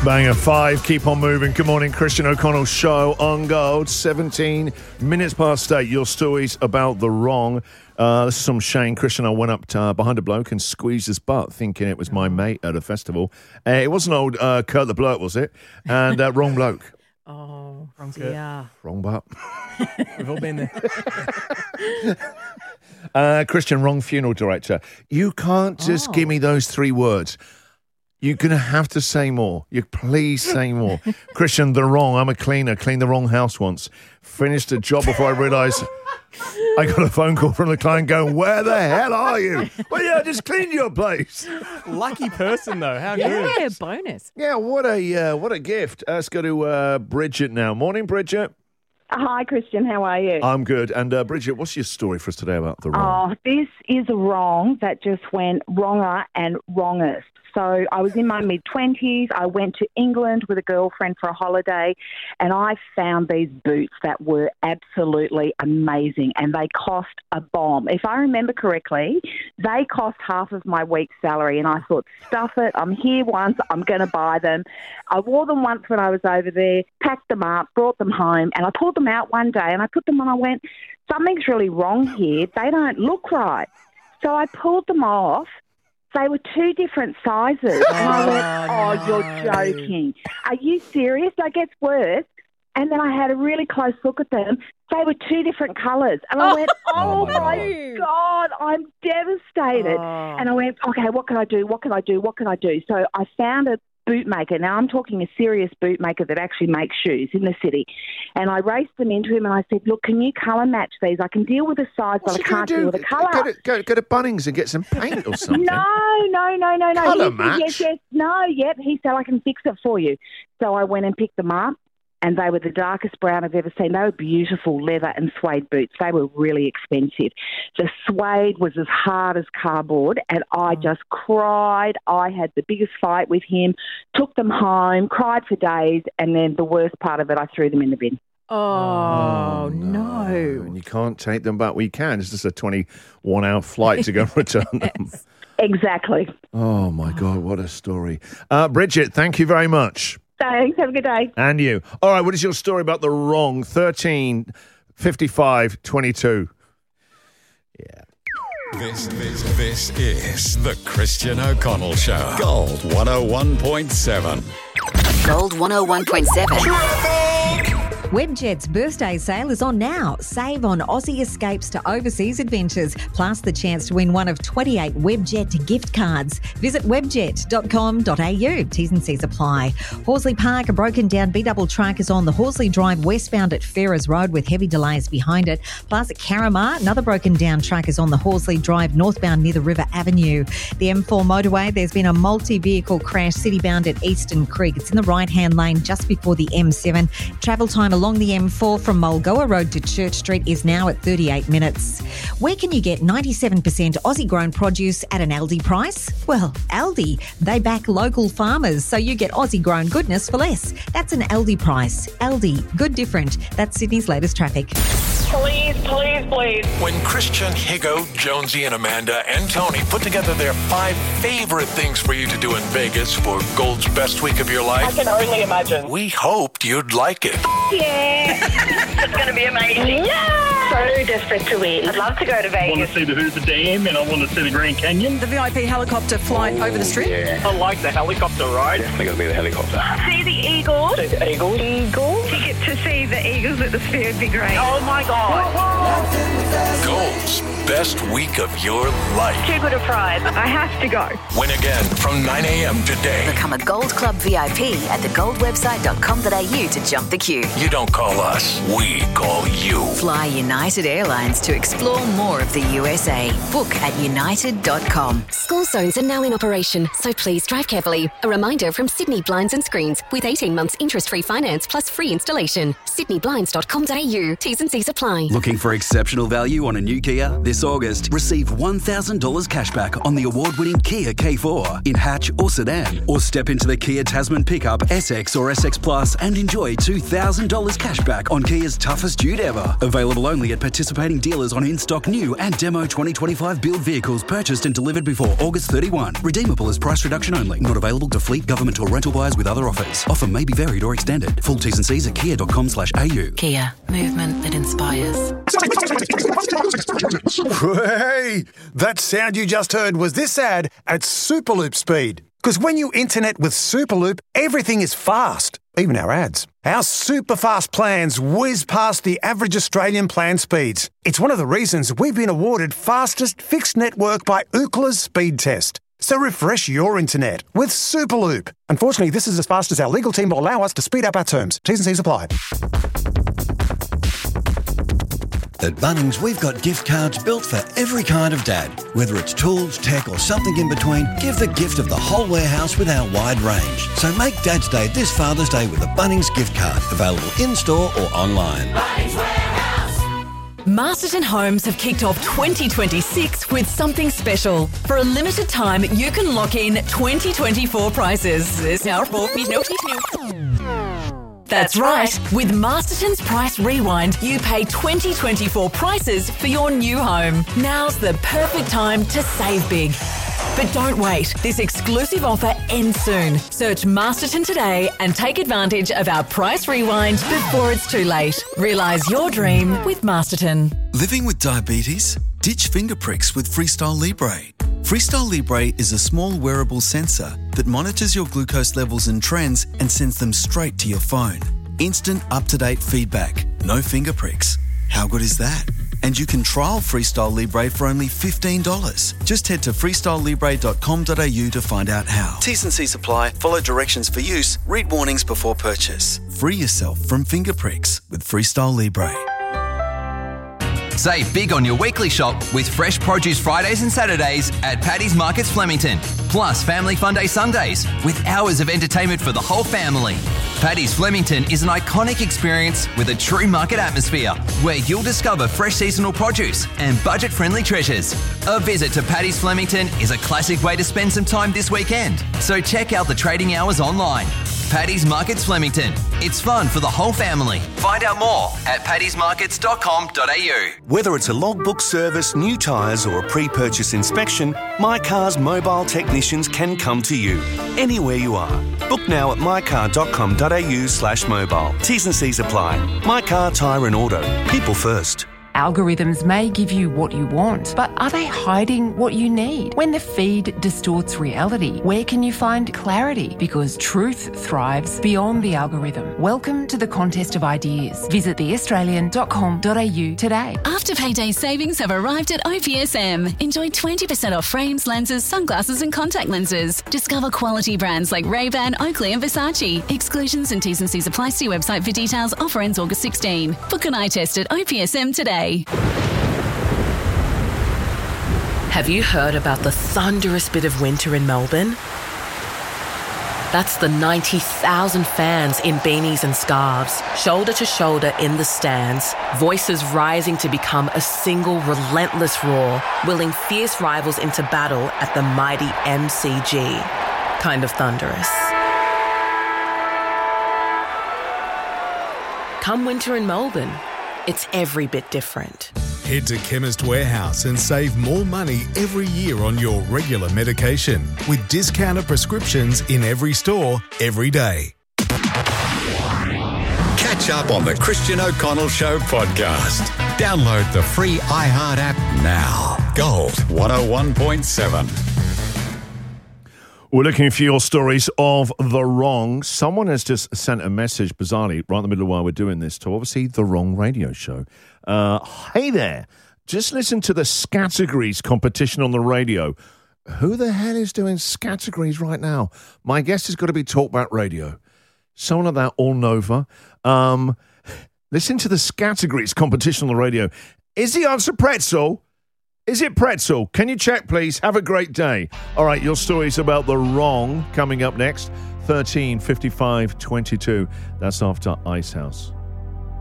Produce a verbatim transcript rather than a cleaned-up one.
Banger five, keep on moving. Good morning, Christian O'Connell show on Gold. seventeen minutes past eight. Your stories about the wrong. Uh, this is from Shane. Christian, I went up to, uh, behind a bloke and squeezed his butt, thinking it was my mate at a festival. Uh, it wasn't old uh, Kurt the Blurt, was it? And uh, wrong bloke. Oh, Wrong yeah. Wrong butt. We've all been there. uh, Christian, wrong funeral director. You can't just Oh. give me those three words. You're going to have to say more. You please say more. Christian, the wrong. I'm a cleaner. Cleaned the wrong house once. Finished a job before I realised I got a phone call from the client going, where the hell are you? Well, yeah, I just cleaned your place. Lucky person, though. How Yeah, good. bonus. Yeah, what a uh, what a gift. Uh, let's go to uh, Bridget now. Morning, Bridget. Hi, Christian. How are you? I'm good. And uh, Bridget, what's your story for us today about the wrong? Oh, this is a wrong that just went wronger and wrongest. So I was in my mid-twenties. I went to England with a girlfriend for a holiday, and I found these boots that were absolutely amazing, and they cost a bomb. If I remember correctly, they cost half of my week's salary, and I thought, stuff it, I'm here once, I'm going to buy them. I wore them once when I was over there, packed them up, brought them home, and I pulled them out one day, and I put them on, I went, something's really wrong here. They don't look right. So I pulled them off. They were two different sizes. And I went, oh, no. you're joking. Are you serious? That gets worse. And then I had a really close look at them. They were two different colours. And I went, oh, Oh, my my God, I'm devastated. Oh. And I went, okay, what can I do? What can I do? What can I do? So I found a bootmaker. Now, I'm talking a serious bootmaker that actually makes shoes in the city. And I raced them into him and I said, look, can you colour match these? I can deal with the size, What's but he I gonna can't deal with the colour. Go to, go, go to Bunnings and get some paint or something. No, no, no, no, no. Colour He said, match? yes, yes. No, yep. He said, I can fix it for you. So I went and picked them up, and they were the darkest brown I've ever seen. They were beautiful leather and suede boots. They were really expensive. The suede was as hard as cardboard, and I just cried. I had the biggest fight with him, took them home, cried for days, and then the worst part of it, I threw them in the bin. Oh, no. And you can't take them back. Well, you can. It's just a twenty-one hour flight to go and return them. Exactly. Oh, my God, what a story. Uh, Bridget, thank you very much. Thanks. Have a good day. And you. All right, what is your story about the wrong? thirteen fifty-five twenty-two. Yeah. This, this, this is the Christian O'Connell Show. Gold one oh one point seven. Gold one oh one point seven. Webjet's birthday sale is on now. Save on Aussie escapes to overseas adventures, plus the chance to win one of twenty-eight Webjet gift cards. Visit webjet dot com dot a u. T's and C's apply. Horsley Park, a broken down B-double truck is on the Horsley Drive westbound at Ferrers Road with heavy delays behind it. Plus at Carramar, another broken down truck is on the Horsley Drive northbound near the River Avenue. The M four motorway, there's been a multi-vehicle crash citybound at Eastern Creek. It's in the right-hand lane just before the M seven. Travel time along the M four from Mulgoa Road to Church Street is now at thirty-eight minutes. Where can you get ninety-seven percent Aussie-grown produce at an Aldi price? Well, Aldi. They back local farmers, so you get Aussie-grown goodness for less. That's an Aldi price. Aldi. Good different. That's Sydney's latest traffic. Please, please, please. When Christian, Higo, Jonesy, and Amanda and Tony put together their five favorite things for you to do in Vegas for Gold's best week of your I life, can only imagine. we hoped you'd like it. Yeah. It's going to be amazing. Yeah. So desperate to win. I'd love to go to I want Vegas. to see the Hoover Dam and I want to see the Grand Canyon. The V I P helicopter flight over the strip. I like the helicopter ride. Definitely going to be the helicopter. See the Eagles. See the Eagles. Eagles. Ticket to see the Eagles at the Sphere would be great. Oh, my God. Gold's best week of your life. Too good a prize. I have to go. Win again from nine a.m. today. Become a Gold Club V I P at the gold website dot com dot a u to jump the queue. You don't call us, we call you. Fly United Airlines to explore more of the U S A. Book at united dot com. School zones are now in operation, so please drive carefully. A reminder from Sydney Blinds and Screens with eighteen months interest-free finance plus free installation. sydney blinds dot com dot a u. T's and C's apply. Looking for exceptional value on a new Kia? This August, receive one thousand dollars cashback on the award-winning Kia K four in hatch or sedan. Or step into the Kia Tasman pickup S X or S X Plus and enjoy two thousand dollars cashback on Kia's toughest dude ever. Available only at participating dealers on in-stock new and demo twenty twenty-five build vehicles purchased and delivered before August thirty-first. Redeemable as price reduction only. Not available to fleet, government or rental buyers with other offers. Offer may be varied or extended. Full T's and C's at kia dot com slash a u. Kia. Movement that inspires. Hey, that sound you just heard was this ad at Superloop speed. Because when you internet with Superloop, everything is fast, even our ads. Our super fast plans whiz past the average Australian plan speeds. It's one of the reasons we've been awarded fastest fixed network by Ookla's speed test. So refresh your internet with Superloop. Unfortunately, this is as fast as our legal team will allow us to speed up our terms. T's and C's apply. At Bunnings, we've got gift cards built for every kind of dad. Whether it's tools, tech or something in between, give the gift of the whole warehouse with our wide range. So make Dad's Day this Father's Day with a Bunnings gift card. Available in-store or online. Bunnings Warehouse. Masterton Homes have kicked off twenty twenty-six with something special. For a limited time, you can lock in twenty twenty-four prices. There's now four feet notice new. That's right. With Masterton's Price Rewind, you pay twenty twenty-four prices for your new home. Now's the perfect time to save big. But don't wait. This exclusive offer ends soon. Search Masterton today and take advantage of our Price Rewind before it's too late. Realise your dream with Masterton. Living with diabetes? Ditch finger pricks with Freestyle Libre. Freestyle Libre is a small wearable sensor that monitors your glucose levels and trends and sends them straight to your phone. Instant up-to-date feedback. No finger pricks. How good is that? And you can trial Freestyle Libre for only fifteen dollars. Just head to freestyle libre dot com dot a u to find out how. T's and C's apply. Follow directions for use. Read warnings before purchase. Free yourself from finger pricks with Freestyle Libre. Save big on your weekly shop with fresh produce Fridays and Saturdays at Paddy's Markets Flemington. Plus Family Fun Day Sundays with hours of entertainment for the whole family. Paddy's Flemington is an iconic experience with a true market atmosphere where you'll discover fresh seasonal produce and budget-friendly treasures. A visit to Paddy's Flemington is a classic way to spend some time this weekend. So check out the trading hours online. Paddy's Markets Flemington. It's fun for the whole family. Find out more at paddys markets dot com dot a u. Whether it's a logbook service, new tyres or a pre-purchase inspection, My Car's mobile technicians can come to you anywhere you are. Book now at my car dot com dot a u slash mobile. T's and C's apply. My Car, Tyre and Auto. People first. Algorithms may give you what you want, but are they hiding what you need? When the feed distorts reality, where can you find clarity? Because truth thrives beyond the algorithm. Welcome to the contest of ideas. Visit the australian dot com dot a u today. After payday savings have arrived at O P S M. Enjoy twenty percent off frames, lenses, sunglasses and contact lenses. Discover quality brands like Ray-Ban, Oakley and Versace. Exclusions and T's and C's apply. See website for details. Offer ends August sixteenth. Book an eye test at O P S M today. Have you heard about the thunderous bit of winter in Melbourne? That's the ninety thousand fans in beanies and scarves, shoulder to shoulder in the stands, voices rising to become a single relentless roar, willing fierce rivals into battle at the mighty M C G. Kind of thunderous. Come winter in Melbourne, it's every bit different. Head to Chemist Warehouse and save more money every year on your regular medication with discounted prescriptions in every store, every day. Catch up on the Christian O'Connell Show podcast. Download the free iHeart app now. Gold one oh one point seven. We're looking for your stories of the wrong. Someone has just sent a message, bizarrely, right in the middle of while we're doing this, to obviously The Wrong Radio Show. Uh, hey there, just listen to the Scattergories competition on the radio. Who the hell is doing Scattergories right now? My guess has got to be Talkback Radio. Someone like that, All Nova. Um, listen to the Scattergories competition on the radio. Is the answer pretzel? Is it pretzel? Can you check, please? Have a great day. All right, your stories about the wrong coming up next. thirteen fifty-five twenty-two. That's after Icehouse.